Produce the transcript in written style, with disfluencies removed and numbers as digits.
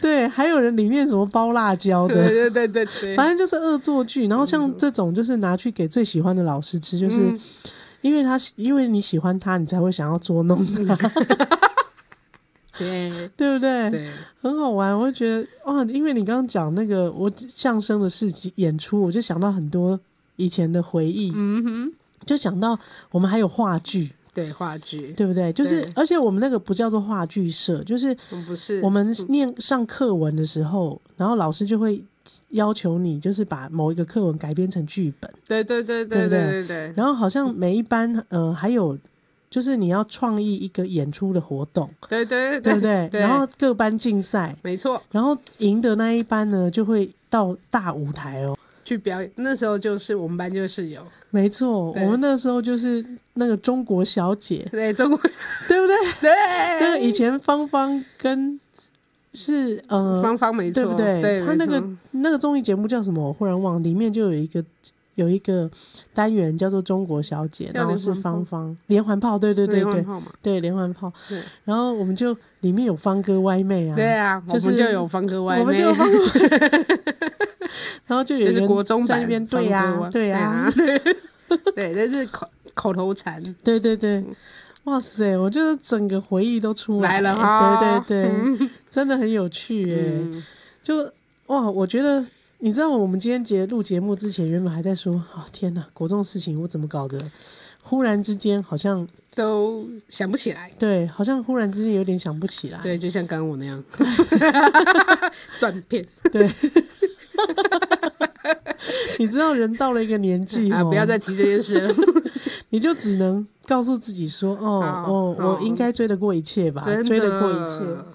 对，还有人里面什么包辣椒的， 对对对对对， 反正就是恶作剧。然后像这种就是拿去给最喜欢的老师吃，就是因为你喜欢他，你才会想要捉弄他。 对对不对？ 对， 很好玩，我会觉得哇，因为你刚刚讲那个我相声的事情演出，我就想到很多以前的回忆，就想到我们还有话剧， 对话剧， 对不对？就是而且我们那个不叫做话剧社，就是不是我们上课文的时候，然后老师就会要求你就是把某一个课文改编成剧本， 对对对对对对对， 然后好像每一班还有。就是你要创意一个演出的活动， 对对对不对？然后各班竞赛， 没错。 然后赢的那一班呢，就会到大舞台哦， 去表演。那时候就是我们班就是有， 没错，我们那时候就是那个中国小姐， 对中国， 对不对？ 对， 那个以前芳芳跟是芳芳没错， 对不对？ 对， 他那个综艺节目叫什么？我忽然忘了，里面就有一个单元叫做中国小姐，然后是芳芳连环炮，对对对对对连环炮，然后我们就里面有芳哥歪妹啊， 对啊， 就是我们就有芳哥歪妹， 我们就有芳哥，然后就有人国中在那边对呀对呀， 对，这是口头禅， 对对对。哇塞！我觉得整个回忆都出来了哈，对对对，真的很有趣耶。就哇，我觉得你知道，我们今天录节目之前，原本还在说，哦天哪，国中事情我怎么搞的？忽然之间好像都想不起来， 对，好像忽然之间有点想不起来， 对，就像刚刚我那样断片， 对。你知道人到了一个年纪啊，不要再提这件事了， 你就只能告诉自己说，我应该追得过一切吧，追得过一切。